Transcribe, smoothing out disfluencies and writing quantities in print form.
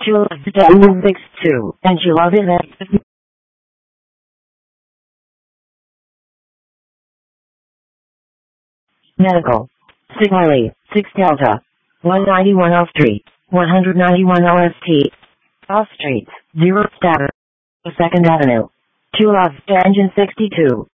Chula Stallion 62, and you love it at Medical. Signorly, 6 Delta. 191 L Street. 191 OST. Off Street, 0 Status. 2nd Avenue. Chula Engine 62.